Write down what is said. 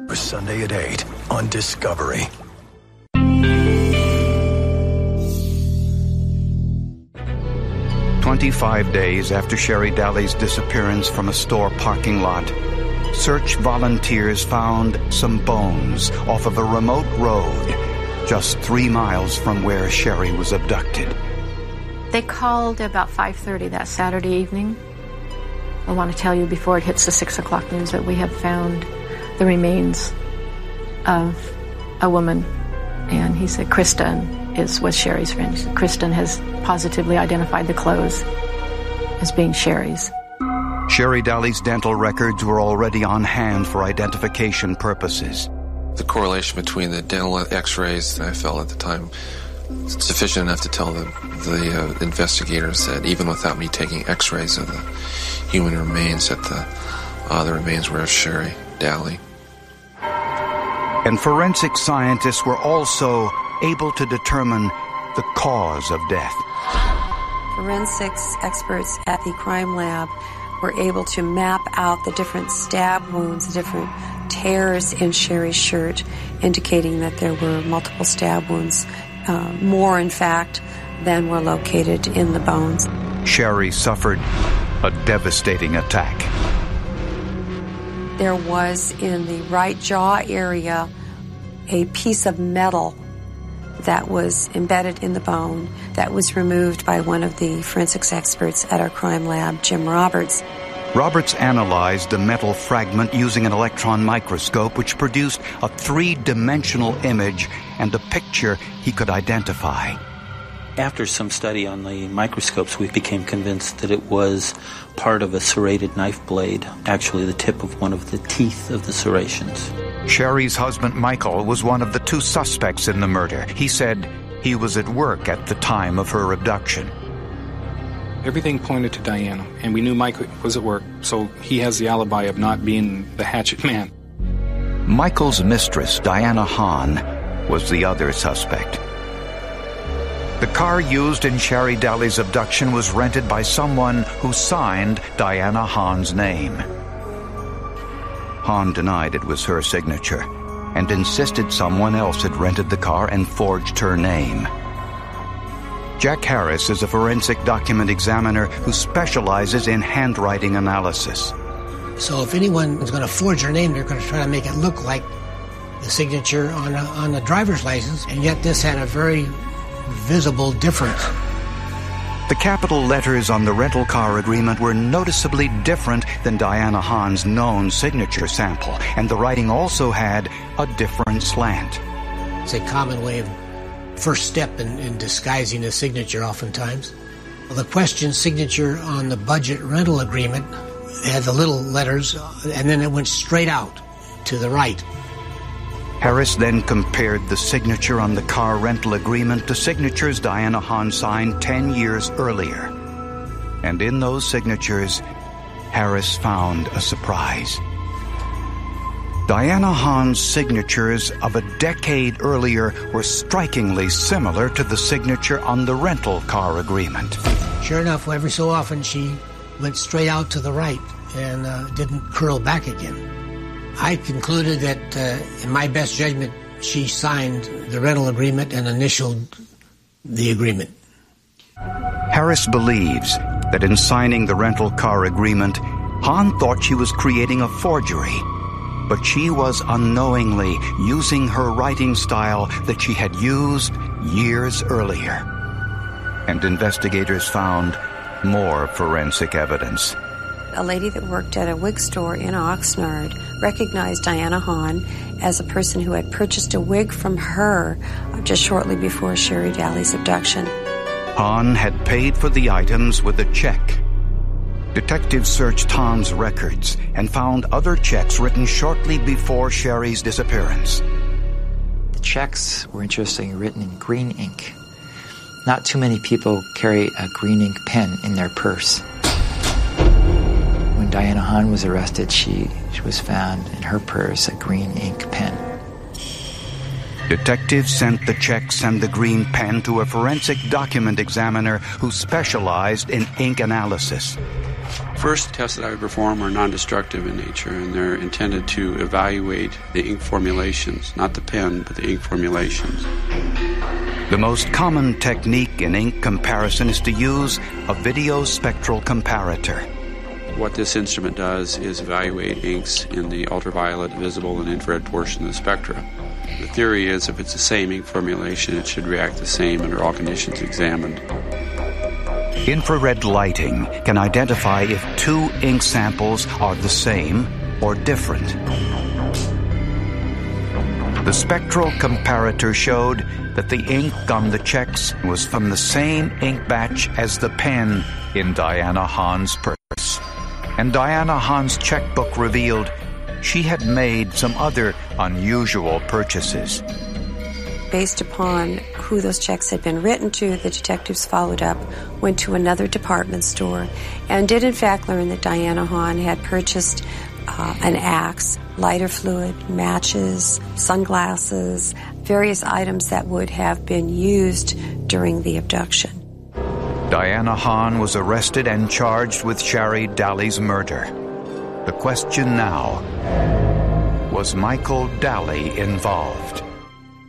Sunday at 8 on Discovery. "25 days after Sherry Daly's disappearance from a store parking lot, search volunteers found some bones off of a remote road just 3 miles from where Sherry was abducted. They called about 5:30 that Saturday evening. I want to tell you before it hits the 6 o'clock news that we have found the remains of a woman. And he said Kristen was Sherry's friend. Kristen has positively identified the clothes as being Sherry's. Sherry Daly's dental records were already on hand for identification purposes. The correlation between the dental x-rays, I felt at the time, sufficient enough to tell the investigators that even without me taking x-rays of the human remains, that the remains were of Sherry Daly. And forensic scientists were also able to determine the cause of death. Forensics experts at the crime lab were able to map out the different stab wounds, the different tears in Sherry's shirt, indicating that there were multiple stab wounds, more in fact than were located in the bones. Sherry suffered a devastating attack. There was in the right jaw area a piece of metal that was embedded in the bone that was removed by one of the forensics experts at our crime lab, Jim Roberts. Roberts analyzed the metal fragment using an electron microscope, which produced a three-dimensional image and a picture he could identify. After some study on the microscopes, we became convinced that it was part of a serrated knife blade, actually the tip of one of the teeth of the serrations. Sherry's husband, Michael, was one of the two suspects in the murder. He said he was at work at the time of her abduction. Everything pointed to Diana, and we knew Mike was at work, so he has the alibi of not being the hatchet man. Michael's mistress, Diana Hahn, was the other suspect. The car used in Sherry Daly's abduction was rented by someone who signed Diana Hahn's name. Hahn denied it was her signature and insisted someone else had rented the car and forged her name. Jack Harris is a forensic document examiner who specializes in handwriting analysis. So if anyone is going to forge her name, they're going to try to make it look like the signature on a driver's license, and yet this had a very visible difference. The capital letters on the rental car agreement were noticeably different than Diana Hahn's known signature sample, and the writing also had a different slant. It's a common way of first step in disguising a signature oftentimes. Well, the question signature on the budget rental agreement had the little letters, and then it went straight out to the right. Harris then compared the signature on the car rental agreement to signatures Diana Hahn signed 10 years earlier. And in those signatures, Harris found a surprise. Diana Hahn's signatures of a decade earlier were strikingly similar to the signature on the rental car agreement. Sure enough, every so often she went straight out to the right and didn't curl back again. I concluded that, in my best judgment, she signed the rental agreement and initialed the agreement. Harris believes that in signing the rental car agreement, Hahn thought she was creating a forgery, but she was unknowingly using her writing style that she had used years earlier. And investigators found more forensic evidence. A lady that worked at a wig store in Oxnard recognized Diana Hahn as a person who had purchased a wig from her just shortly before Sherry Daly's abduction. Hahn had paid for the items with a check. Detectives searched Hahn's records and found other checks written shortly before Sherry's disappearance. The checks were interestingly written in green ink. Not too many people carry a green ink pen in their purse. When Diana Hahn was arrested, she was found in her purse a green ink pen. Detectives sent the checks and the green pen to a forensic document examiner who specialized in ink analysis. First tests that I would perform are non-destructive in nature, and they're intended to evaluate the ink formulations, not the pen, but the ink formulations. The most common technique in ink comparison is to use a video spectral comparator. What this instrument does is evaluate inks in the ultraviolet, visible, and infrared portion of the spectra. The theory is if it's the same ink formulation, it should react the same under all conditions examined. Infrared lighting can identify if two ink samples are the same or different. The spectral comparator showed that the ink on the checks was from the same ink batch as the pen in Diana Hahn's purse. And Diana Hahn's checkbook revealed she had made some other unusual purchases. Based upon who those checks had been written to, the detectives followed up, went to another department store, and did in fact learn that Diana Hahn had purchased an axe, lighter fluid, matches, sunglasses, various items that would have been used during the abduction. Diana Hahn was arrested and charged with Shari Daly's murder. The question now, was Michael Daly involved?